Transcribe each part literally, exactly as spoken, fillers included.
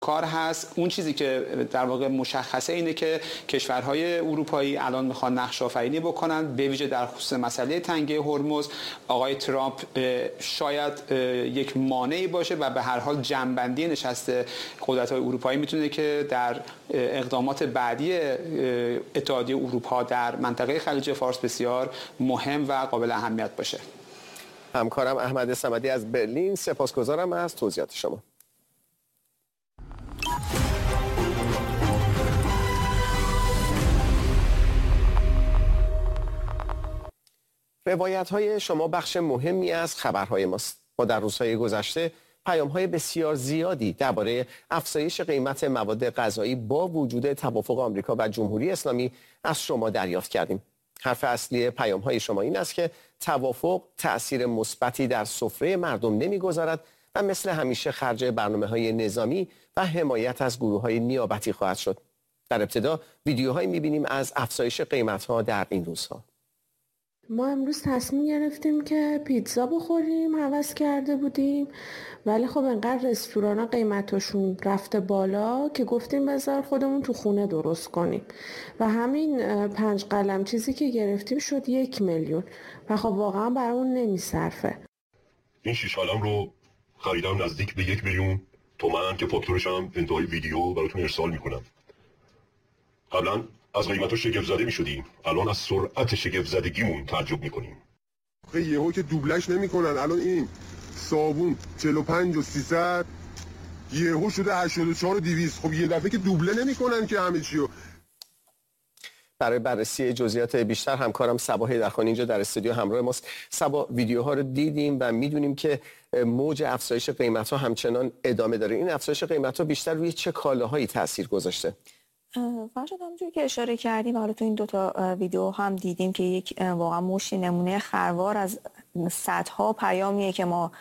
کار هست. اون چیزی که در واقع مشخصه اینه که کشورهای اروپایی الان میخوان نقش آفرینی بکنن، به ویژه در خصوص مسئله تنگه هرمز. آقای ترامپ شاید یک مانعی باشه و به هر حال جنبندی نشست قدرت‌های اروپایی میتونه که در اقدامات بعدی اتحادیه اروپا در منطقه خلیج فارس بسیار مهم و قابل اهمیت باشه. همکارم احمد صمدی از برلین، سپاسگزارم از توضیحات شما. روایت‌های شما بخش مهمی از خبرهای ماست. ما در روزهای گذشته پیام‌های بسیار زیادی درباره افزایش قیمت مواد غذایی با وجود توافق آمریکا و جمهوری اسلامی از شما دریافت کردیم. حرف اصلی پیام‌های شما این است که توافق تأثیر مثبتی در سفره مردم نمی‌گذارد و مثل همیشه خرج برنامه‌های نظامی و حمایت از گروه‌های نیابتی خواهد شد. در ابتدا ویدیوهایی می‌بینیم از افزایش قیمت‌ها در این روزها. ما امروز تصمیم گرفتیم که پیتزا بخوریم، هوس کرده بودیم، ولی خب انقدر رستورانا قیمتشون رفته بالا که گفتیم بذار خودمون تو خونه درست کنیم و همین پنج قلم چیزی که گرفتیم شد یک میلیون و خب واقعا برامون نمیصرفه. این شیش قلم رو خریدم نزدیک به یک میلیون تومان که فاکتورش هم انتهای ویدیو براتون ارسال میکنم. قبلا از قیمت‌ها شگفت زده می‌شدیم، الان از سرعت شگفت زدگیمون تعجب می‌کنیم. یهو که دوبلش نمی‌کنن، الان این صابون چهل و پنج و سیصد یهو شده هشتاد و چهار و دویست. خب یه دفعه که دوبله نمی‌کنن که همه چیو. برای بررسی جزئیات بیشتر همکارم صبا حیدرخانی اینجا در استودیو همراه ماست. صبا، ویدیوها رو دیدیم و می‌دونیم که موج افزایش قیمت‌ها همچنان ادامه داره. این افزایش قیمت‌ها بیشتر روی چه کالاهایی تاثیر گذاشته؟ فرشاد، همونجوری که اشاره کردیم حالا تو این دوتا ویدیو هم دیدیم که یک واقعا مشتی نمونه خروار از صدها پیامیه که ما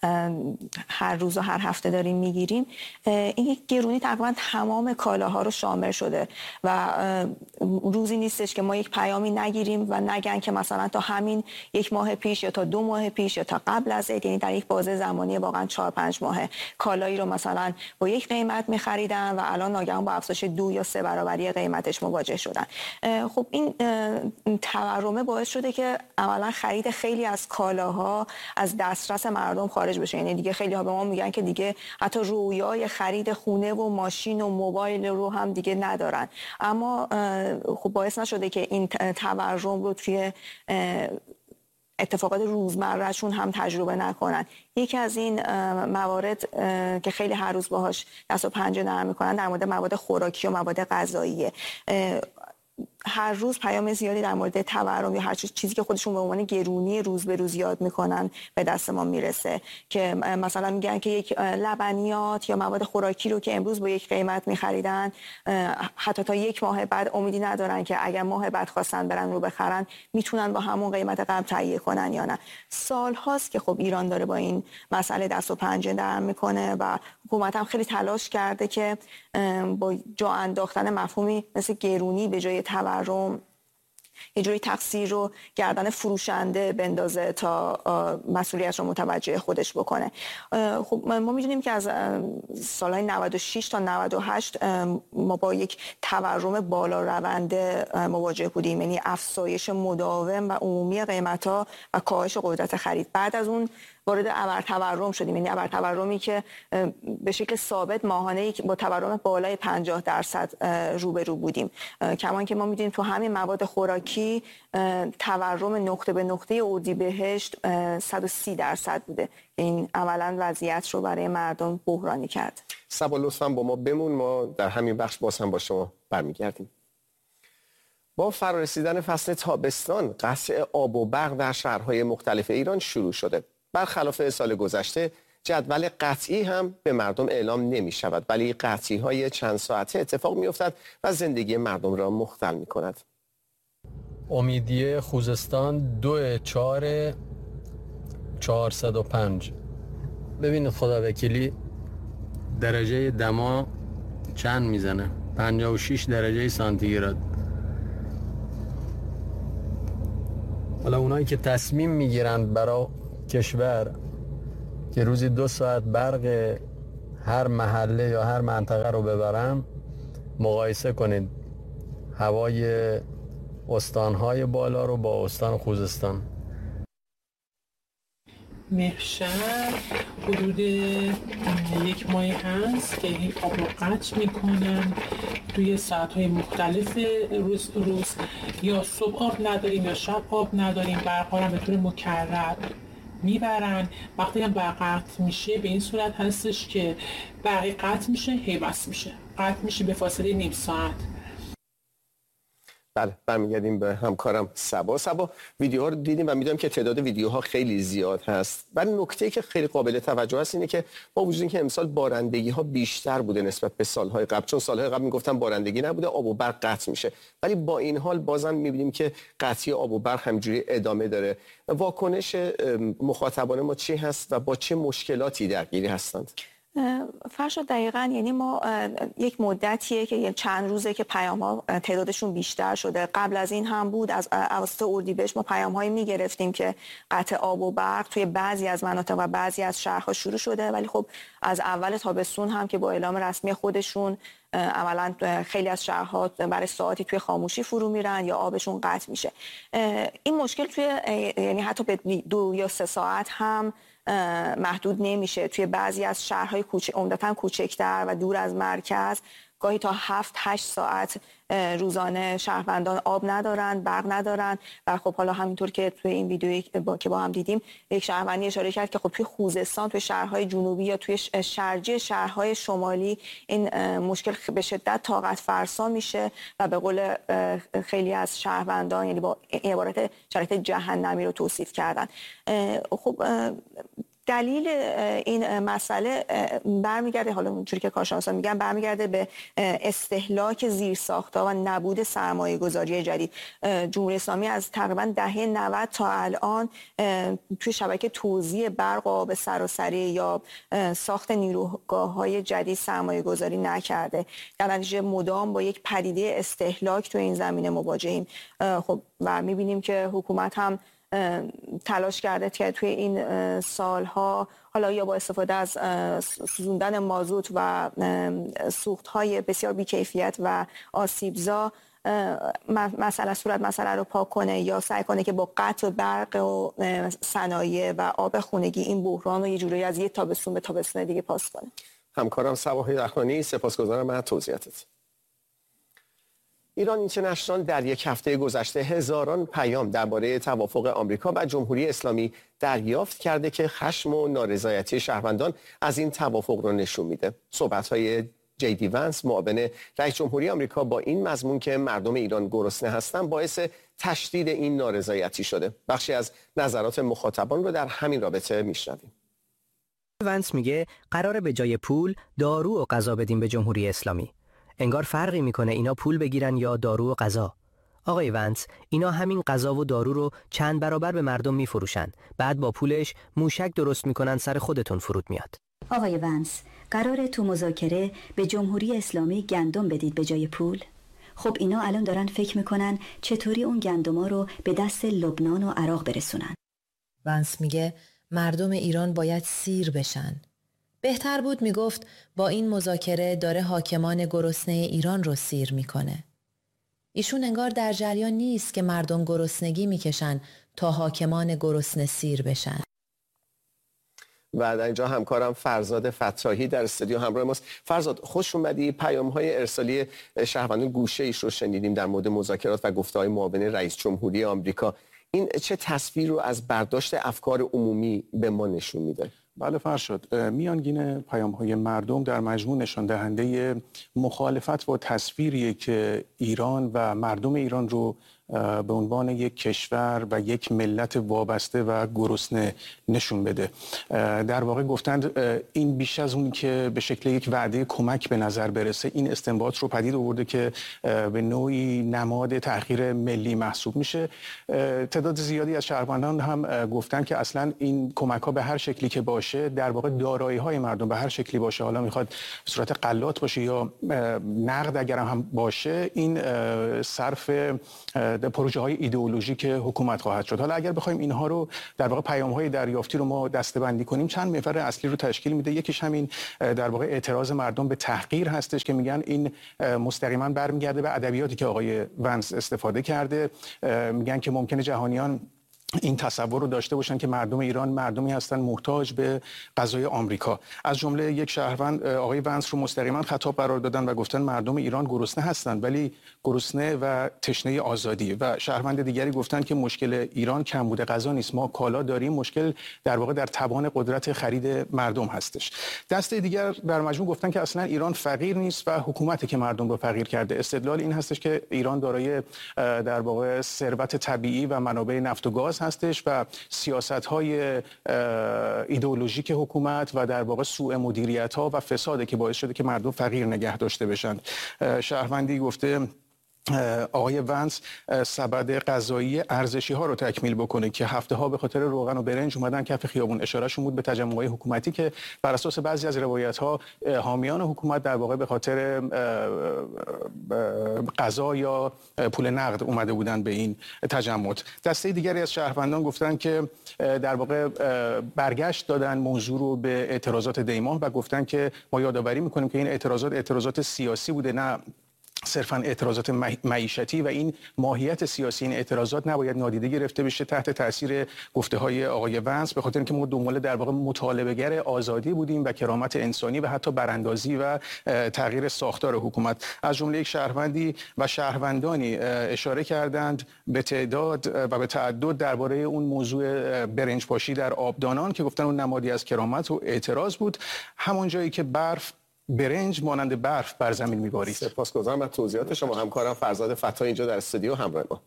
هر روز و هر هفته داریم میگیریم. این یک گرونی تقریبا تمام کالاها رو شامل شده و روزی نیستش که ما یک پیامی نگیریم و نگن که مثلا تا همین یک ماه پیش یا تا دو ماه پیش یا تا قبل از عید، یعنی در یک بازه زمانی واقعا چهار پنج ماه کالایی رو مثلا با یک قیمت میخریدن و الان ناگهان با افزایش دو یا سه برابری قیمتش مواجه شدن. خب این تورمه باعث شده که عملا خرید خیلی از کالاها از دسترس مردم خارج بشه. یعنی دیگه خیلی ها به ما میگن که دیگه حتی رویای خرید خونه و ماشین و موبایل رو هم دیگه ندارن، اما خب باعث نشده که این تورم رو توی اتفاقات روزمرهشون هم تجربه نکنن. یکی از این موارد که خیلی هر روز باهاش دست و پنجه نرم میکنن در مورد مواد خوراکی و مواد غذاییه. هر روز پیام زیادی در مورد تورم یا هر چیزی که خودشون به عنوان گرونی روز به روز یاد میکنن به دست ما میرسه، که مثلا میگن که یک لبنیات یا مواد خوراکی رو که امروز با یک قیمت میخریدن حتی تا یک ماه بعد امیدی ندارن که اگر ماه بعد خواستن برن رو بخرن میتونن با همون قیمت قبل تهیه کنن یا نه. سال هاست که خب ایران داره با این مسئله دست و پنجه نرم میکنه و حکومت هم خیلی تلاش کرده که با جا انداختن مفهومی مثل گرونی به جای تورم یه جوری تقصیر رو گردن فروشنده بندازه تا مسئولیت رو متوجه خودش بکنه. خب ما میدونیم که از سالهای نود و شش تا نود و هشت ما با یک تورم بالا رونده مواجه بودیم، یعنی افزایش مداوم و عمومی قیمت‌ها و کاهش قدرت خرید. بعد از اون وارد ابرتورم شدیم، یعنی ابرتورمی که به شکل ثابت ماهانه با تورم بالای پنجاه درصد روبرو بودیم. کمان که ما میدونیم تو همین مواد خوراکی تورم نقطه به نقطه اردیبهشت صد و سی درصد بوده. این عملا وضعیت رو برای مردم بحرانی کرد. صبا لطفاً با ما بمون، ما در همین بخش باز هم با شما برمیگردیم. با فرارسیدن فصل تابستان قطع آب و برق در شهرهای مختلف ایران شروع شده. برخلاف سال گذشته جدول قطعی هم به مردم اعلام نمی شود، ولی قطعی های چند ساعته اتفاق می افتد و زندگی مردم را مختل می کند. امیدیه خوزستان دو چهار چهارصد و پنج. ببینید خدا وکیلی درجه دما چند میزنه؟ پنجاه و شش درجه سانتیگراد. حالا اونایی که تصمیم میگیرند برای کشور که روزی دو ساعت برق هر محله یا هر منطقه رو ببرم مقایسه کنید هوای استانهای بالا رو با استان خوزستان. مهشر حدود یک ماه هست که این آب رو قطع میکنن توی ساعتهای مختلف روز روز یا صبح آب نداریم یا شب آب نداریم، برقا هم به طور مکرر میبرن. وقتی هم برق قطع میشه به این صورت هستش که برق قطع میشه هی بس میشه، قطع میشه به فاصله نیم ساعت. بله برمیگردیم به همکارم سبا. سبا ویدیوها رو دیدیم و میدونم که تعداد ویدیوها خیلی زیاد هست، ولی نکته‌ای که خیلی قابل توجه است اینه که با وجود اینکه امسال بارندگی ها بیشتر بوده نسبت به سالهای قبل، چون سالهای قبل میگفتن بارندگی نبوده آب و برق قطع میشه، ولی با این حال بازم میبینیم که قطعی آب و برق همجوری ادامه داره. واکنش مخاطبان ما چی هست و با چه مشکلاتی درگیری هستند؟ فرشاد دقیقاً، یعنی ما یک مدتیه که چند روزه که پیام‌ها تعدادشون بیشتر شده. قبل از این هم بود، از اواسط اردیبهشت ما پیام‌هایی می‌گرفتیم که قطع آب و برق توی بعضی از مناطق و بعضی از شهرها شروع شده، ولی خب از اول تابستون هم که با اعلام رسمی خودشون عملاً خیلی از شهرها برای ساعتی توی خاموشی فرو میرن یا آبشون قطع میشه. این مشکل توی یعنی حتی به دو یا سه ساعت هم محدود نمیشه. توی بعضی از شهرهای کوچ... عمدتاً کوچکتر و دور از مرکز گاهی تا هفت هشت ساعت روزانه شهروندان آب ندارن، برق ندارن. و خب حالا همینطور که توی این ویدیویی با... که با هم دیدیم یک شهروندی اشاره کرد که خب توی خوزستان، توی شهرهای جنوبی یا توی شرجی شهرهای شمالی این مشکل به شدت طاقت فرسا میشه و به قول خیلی از شهروندان یعنی با عبارت شرایط جهنمی رو توصیف کردن. خب دلیل این مسئله برمیگرده، حالا اونجوری که کارشناسان میگن، برمیگرده به استهلاک زیرساخت‌ها و نبود سرمایه‌گذاری جدید. جمهوری اسلامی از تقریبا دهه نود تا الان توی شبکه توزیع برق و آب سراسری یا ساخت نیروگاه‌های جدید سرمایه‌گذاری نکرده. در نتیجه مدام با یک پدیده استهلاک توی این زمینه مواجهیم. خب و می‌بینیم که حکومت هم تلاش کرده که توی این سالها حالا یا با استفاده از سوزوندن مازوت و سوخت‌های بسیار بی‌کیفیت و آسیبزا مسئله صورت مسئله رو پاک کنه یا سعی کنه که با قطع برق و صنایع و آب خونگی این بحران رو یه جوری از یک تابستون به تابستون دیگه پاس کنه. همکارم سبا رخانی، سپاسگزارم از توضیحاتت. ایران اینترنشنال در یک هفته گذشته هزاران پیام درباره توافق آمریکا و جمهوری اسلامی دریافت کرده که خشم و نارضایتی شهروندان از این توافق را نشون میده. صحبت‌های جی دی ونس، معاون رئیس جمهوری آمریکا، با این مضمون که مردم ایران گرسنه هستند باعث تشدید این نارضایتی شده. بخشی از نظرات مخاطبان رو در همین رابطه میشنویم. ونس میگه قراره به جای پول دارو و غذا بدیم به جمهوری اسلامی. انگار فرقی میکنه اینا پول بگیرن یا دارو و غذا. آقای ونس، اینا همین غذا و دارو رو چند برابر به مردم میفروشن، بعد با پولش موشک درست میکنن سر خودتون فرود میاد. آقای ونس، قراره تو مذاکره به جمهوری اسلامی گندم بدید به جای پول؟ خب اینا الان دارن فکر میکنن چطوری اون گندما رو به دست لبنان و عراق برسونن. ونس میگه مردم ایران باید سیر بشن. بهتر بود میگفت با این مذاکره داره حاکمان گرسنه ایران رو سیر میکنه. ایشون انگار در جریان نیست که مردم گرسنگی میکشن تا حاکمان گرسنه سیر بشن. و در اینجا همکارم فرزاد فتاحی در استودیو همراه ماست. فرزاد، خوش اومدی. پیام‌های ارسالی شهروندان گوشه ایش رو شنیدیم در مورد مذاکرات و گفته‌های معاون رئیس جمهوری آمریکا. این چه تصویر رو از برداشت افکار عمومی به ما نشون میده؟ بله فرشاد، میانگین پیام‌های مردم در مجموع نشان دهنده مخالفت با تصویری که ایران و مردم ایران رو به عنوان یک کشور و یک ملت وابسته و گرسنه نشون بده. در واقع گفتند این بیش از اون که به شکل یک وعده کمک به نظر برسه، این استنباط رو پدید آورده که به نوعی نماد تحقیر ملی محسوب میشه. تعداد زیادی از شهروندان هم گفتن که اصلا این کمک ها به هر شکلی که باشه، در واقع دارایی های مردم به هر شکلی باشه، حالا میخواد به صورت غلات باشه یا نقد اگر هم باشه، این صرف پروژه های ایدئولوژیک حکومت خواهد شد. حالا اگر بخوایم اینها رو در واقع پیام های دریافتی رو ما دسته‌بندی کنیم، چند محور اصلی رو تشکیل میده. یکیش همین در واقع اعتراض مردم به تحقیر هستش که میگن این مستقیما برمیگرده به ادبیاتی که آقای ونس استفاده کرده. میگن که ممکنه جهانیان این تصور رو داشته باشن که مردم ایران مردمی هستن محتاج به غذای آمریکا. از جمله یک شهروند آقای ونس رو مستقیما خطاب قرار دادن و گفتن مردم ایران گرسنه هستن، ولی گرسنه و تشنه آزادی. و شهروند دیگری گفتن که مشکل ایران کمبود غذا نیست، ما کالا داریم، مشکل در واقع در توان قدرت خرید مردم هستش. دسته دیگر در مجموع گفتن که اصلا ایران فقیر نیست و حکومتی که مردم رو فقیر کرده. استدلال این هستش که ایران دارای در واقع ثروت طبیعی و منابع نفت و گاز هستش و سیاست‌های ایدئولوژیک حکومت و در واقع سوء مدیریت‌ها و فساده که باعث شده که مردم فقیر نگه داشته بشن. شهروندی گفته آقای ونس سبد غذایی ارزشی ها رو تکمیل بکنه که هفته ها به خاطر روغن و برنج اومدن کف خیابون. اشارهشون بود به تجمع‌های حکومتی که بر اساس بعضی از روایت ها حامیان حکومت در واقع به خاطر غذا یا پول نقد اومده بودن به این تجمعات. دسته دیگری از شهروندان گفتن که در واقع برگشت دادن موضوع رو به اعتراضات دیماه و گفتن که ما یادآوری می‌کنیم که این اعتراضات اعتراضات سیاسی بوده، نه صرفاً اعتراضات معیشتی، و این ماهیت سیاسی این اعتراضات نباید نادیده گرفته بشه تحت تاثیر گفته‌های آقای ونس، به خاطر اینکه ما دنبال در واقع مطالبه‌گر آزادی بودیم و کرامت انسانی و حتی براندازی و تغییر ساختار حکومت. از جمله یک شهروندی و شهروندانی اشاره کردند به تعداد و به تعدد درباره اون موضوع برنج پاشی در آبدانان که گفتن اون نمادی از کرامت و اعتراض بود، همون جایی که برف برنج مانند برف بر زمین می‌بارید. سپاسگزارم از توضیحات شما. همکارم فرزاد فتا اینجا در استودیو همراه ما.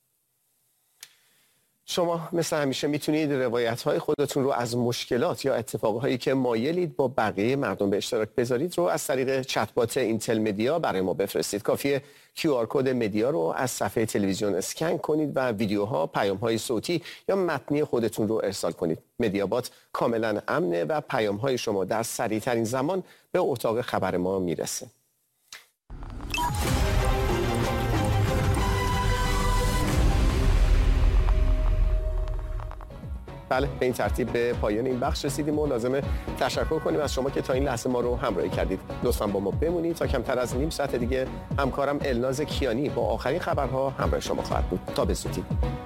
شما مثل همیشه میتونید روایت‌های خودتون رو از مشکلات یا اتفاقهایی که مایلید با بقیه مردم به اشتراک بذارید رو از طریق چت‌بات اینتل مدیا برای ما بفرستید. کافیه کیو آر کد مدیا رو از صفحه تلویزیون اسکن کنید و ویدیوها، پیام‌های صوتی یا متنی خودتون رو ارسال کنید. مدیابات کاملا امنه و پیام‌های شما در سریع‌ترین زمان به اتاق خبر ما میرسه. بله، به این ترتیب به پایان این بخش رسیدیم و لازمه تشکر کنیم از شما که تا این لحظه ما رو همراهی کردید. لطفاً با ما بمونید تا کمتر از نیم ساعت دیگه همکارم الناز کیانی با آخرین خبرها همراه شما خواهد بود. تا به زودی.